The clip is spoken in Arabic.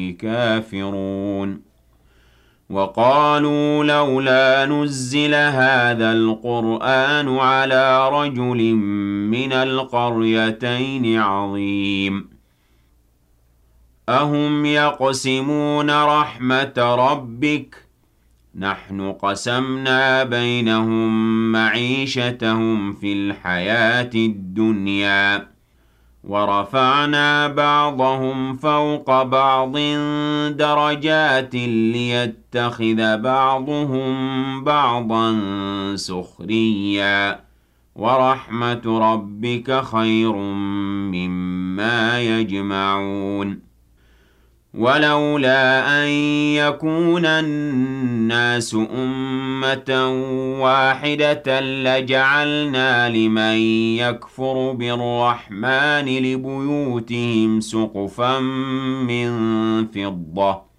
كافرون وقالوا لولا نزل هذا القرآن على رجل من القريتين عظيم أهم يقسمون رحمة ربك نحن قسمنا بينهم معيشتهم في الحياة الدنيا ورفعنا بعضهم فوق بعض درجات ليتخذ بعضهم بعضا سخريا ورحمة ربك خير مما يجمعون ولولا أن يكون الناس أمة واحدة لجعلنا لمن يكفر بالرحمن لبيوتهم سقفا من فضة